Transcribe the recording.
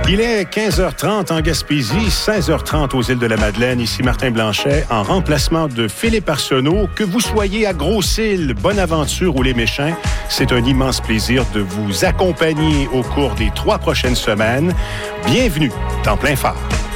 Il est 15h30 en Gaspésie, 16h30 aux îles de la Madeleine. Ici Martin Blanchet, en remplacement de Philippe Arsenault. Que vous soyez à Grosse-Île, Bonaventure ou Les Méchins, c'est un immense plaisir de vous accompagner au cours des 3 prochaines semaines. Bienvenue dans Plein Phare.